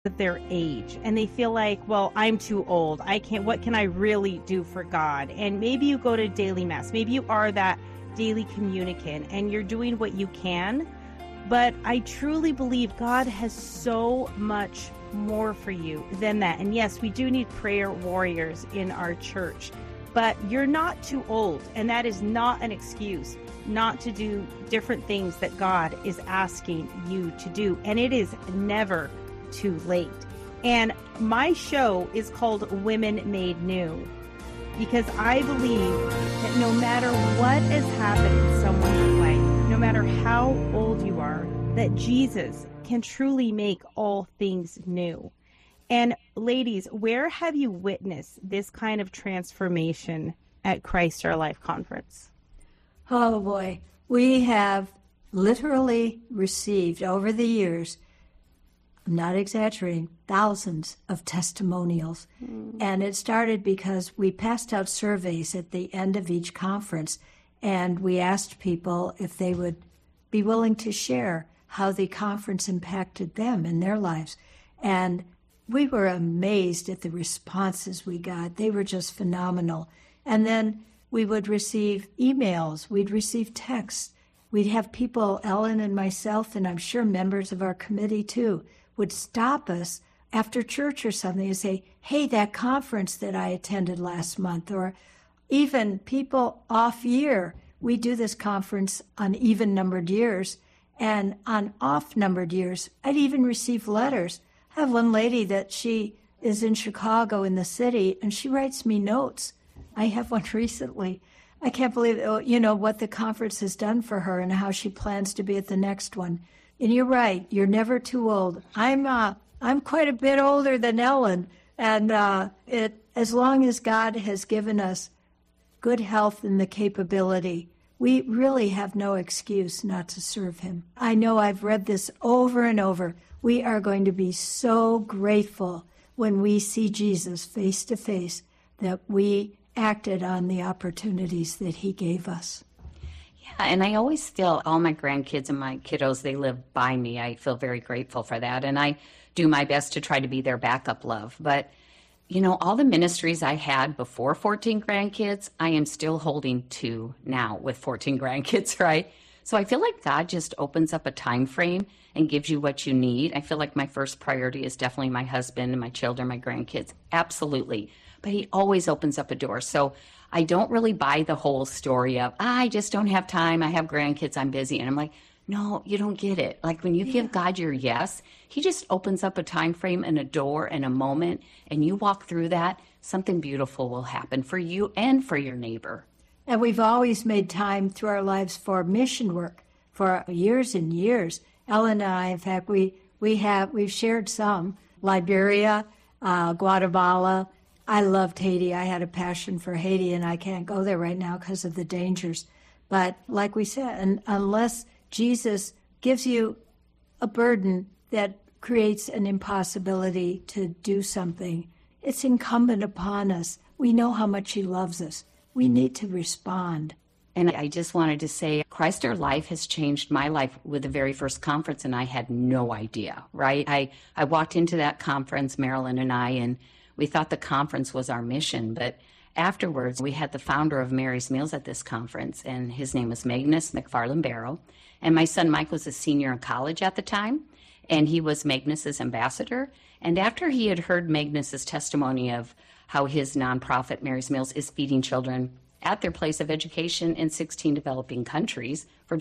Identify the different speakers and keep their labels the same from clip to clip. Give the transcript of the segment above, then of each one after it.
Speaker 1: of their age and they feel like, well, I'm too old. What can I really do for God? And maybe you go to daily mass. Maybe you are that daily communicant and you're doing what you can. But I truly believe God has so much more for you than that. And yes, we do need prayer warriors in our church, but you're not too old. And that is not an excuse not to do different things that God is asking you to do. And it is never too late. And my show is called Women Made New because I believe that no matter what has happened in someone's life, no matter how old you are, that Jesus can truly make all things new. And ladies, where have you witnessed this kind of transformation at Christ Our Life Conference?
Speaker 2: Oh boy, we have literally received over the years, I'm not exaggerating, thousands of testimonials. And it started because we passed out surveys at the end of each conference, and we asked people if they would be willing to share how the conference impacted them in their lives. And we were amazed at the responses we got. They were just phenomenal. And then we would receive emails, we'd receive texts. We'd have people, Ellen and myself, and I'm sure members of our committee too, would stop us after church or something and say, hey, that conference that I attended last month, or even people off year. We do this conference on even-numbered years, and on off-numbered years, I'd even receive letters. I have one lady that she is in Chicago in the city, and she writes me notes. I have one recently. I can't believe, what the conference has done for her and how she plans to be at the next one. And you're right, you're never too old. I'm quite a bit older than Ellen, and as long as God has given us good health and the capability, we really have no excuse not to serve him. I know I've read this over and over. We are going to be so grateful when we see Jesus face to face that we acted on the opportunities that he gave us.
Speaker 3: Yeah, and I always feel all my grandkids and my kiddos, they live by me. I feel very grateful for that, and I do my best to try to be their backup love. But, all the ministries I had before 14 grandkids, I am still holding to now with 14 grandkids, right? So I feel like God just opens up a time frame and gives you what you need. I feel like my first priority is definitely my husband and my children, my grandkids, absolutely. But he always opens up a door. So I don't really buy the whole story of, I just don't have time, I have grandkids, I'm busy. And I'm like, no, you don't get it. Like when you give God your yes, he just opens up a time frame and a door and a moment, and you walk through that, something beautiful will happen for you and for your neighbor.
Speaker 2: And we've always made time through our lives for mission work for years and years. Ellen and I, in fact, we've shared some, Liberia, Guatemala. I loved Haiti. I had a passion for Haiti, and I can't go there right now because of the dangers. But like we said, and unless Jesus gives you a burden that creates an impossibility to do something, it's incumbent upon us. We know how much he loves us. We need to respond.
Speaker 3: And I just wanted to say, Christ Our Life has changed my life with the very first conference, and I had no idea, right? I walked into that conference, Marilyn and I, and we thought the conference was our mission, but afterwards we had the founder of Mary's Meals at this conference, and his name was Magnus McFarland Barrow, and my son Mike was a senior in college at the time, and he was Magnus's ambassador. And after he had heard Magnus's testimony of how his nonprofit Mary's Meals is feeding children at their place of education in 16 developing countries for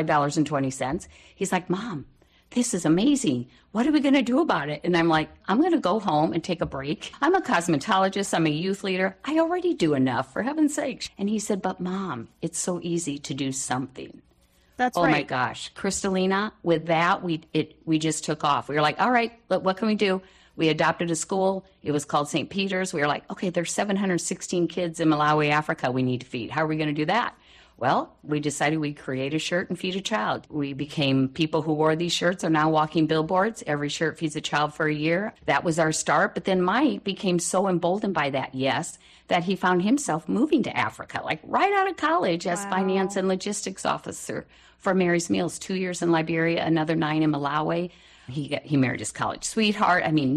Speaker 3: $25.20, he's like, Mom, this is amazing. What are we going to do about it? And I'm like, I'm going to go home and take a break. I'm a cosmetologist. I'm a youth leader. I already do enough, for heaven's sake. And he said, but Mom, it's so easy to do something.
Speaker 1: That's right.
Speaker 3: Oh my gosh. Kristalina, with that, we just took off. We were like, all right, what can we do? We adopted a school. It was called St. Peter's. We were like, okay, there's 716 kids in Malawi, Africa we need to feed. How are we going to do that? Well, we decided we'd create a shirt and feed a child. We became people who wore these shirts are now walking billboards. Every shirt feeds a child for a year. That was our start. But then Mike became so emboldened by that, yes, that he found himself moving to Africa, like right out of college as finance and logistics officer for Mary's Meals, 2 years in Liberia, another 9 in Malawi. He married his college sweetheart. I mean,